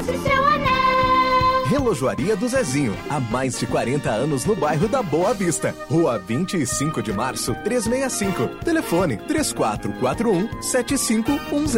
mostre seu anel. Relojoaria do Zezinho, há mais de 40 anos no bairro da Boa Vista. Rua 25 de Março, 365. Telefone 3441-7510.